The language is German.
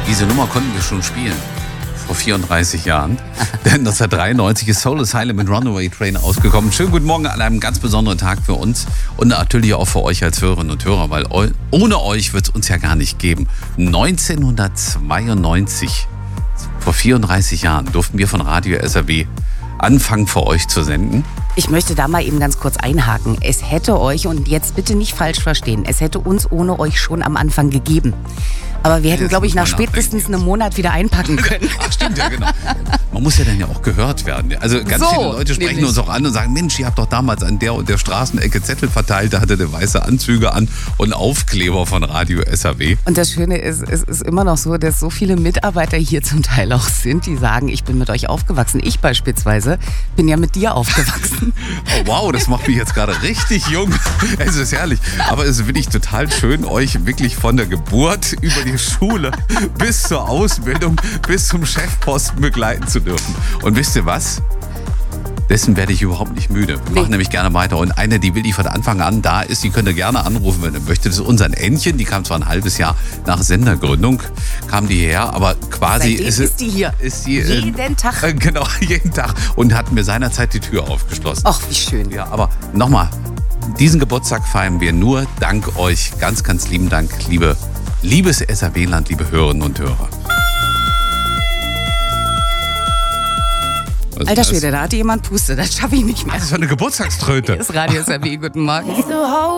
Diese Nummer konnten wir schon spielen. Vor 34 Jahren. Denn 1993 ist Soul Asylum mit Runaway Train ausgekommen. Schönen guten Morgen an einem ganz besonderen Tag für uns und natürlich auch für euch als Hörerinnen und Hörer, weil ohne euch wird es uns ja gar nicht geben. 1992, vor 34 Jahren, durften wir von Radio SAW anfangen, für euch zu senden. Ich möchte da mal eben ganz kurz einhaken. Es hätte euch, und jetzt bitte nicht falsch verstehen, es hätte uns ohne euch schon am Anfang gegeben. Aber wir hätten, glaube ich, nach spätestens einem Monat wieder einpacken können. Ach stimmt, ja genau. Man muss ja dann ja auch gehört werden. Also ganz viele Leute sprechen uns auch an und sagen, Mensch, ihr habt doch damals an der und der Straßenecke Zettel verteilt, da hatte der weiße Anzüge an und Aufkleber von Radio SAW. Und das Schöne ist, es ist immer noch so, dass so viele Mitarbeiter hier zum Teil auch sind, die sagen, ich bin mit euch aufgewachsen. Ich beispielsweise bin ja mit dir aufgewachsen. Oh, wow, das macht mich jetzt gerade richtig jung. Es ist herrlich. Aber es ist wirklich total schön, euch wirklich von der Geburt über die Schule bis zur Ausbildung, bis zum Chefposten begleiten zu dürfen. Und wisst ihr was? Dessen werde ich überhaupt nicht müde. Wir machen nämlich gerne weiter. Und eine, die wirklich von Anfang an da ist, die könnt ihr gerne anrufen, wenn ihr möchtet. Das ist unser Entchen. Die kam zwar ein halbes Jahr nach Sendergründung, kam die her, aber quasi ist die hier. Ist die, jeden Tag. Genau, jeden Tag. Und hat mir seinerzeit die Tür aufgeschlossen. Ach, wie schön. Ja, aber nochmal, diesen Geburtstag feiern wir nur dank euch. Ganz, ganz lieben Dank, liebes SAW-Land, liebe Hörerinnen und Hörer. Alter Schwede, da hat jemand Puste, das schaffe ich nicht mehr. Das ist so eine Geburtstagströte. Das ist Radio SAW, guten Morgen.